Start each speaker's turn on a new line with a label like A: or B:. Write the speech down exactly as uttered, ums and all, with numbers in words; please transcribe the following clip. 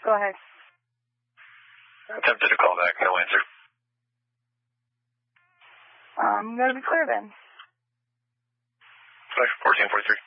A: Go ahead.
B: Attempted a call back, no answer.
A: I'm going to be clear then.
B: fourteen forty-three.